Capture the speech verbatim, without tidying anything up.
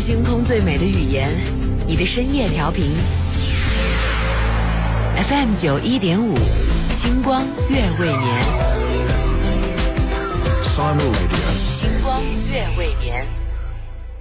星空最美的语言，你的深夜调频 F M 九一点五，星光月未眠。 Simon Radio。 星光月未眠。